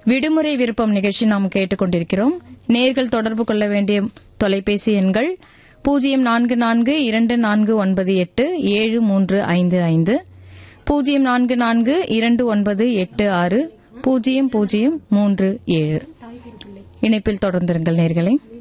விடுமுறை விருப்பம் நிகழ்ச்சி நாம் கேட்டுக்கொண்டிருக்கிறோம். நேர்கள் தொடர்பு கொள்ள வேண்டிய தொலைபேசி எண்கள் 0442498735, 044298600037. இணைப்பில் தொடர்ந்திருங்கள் நேர்களே.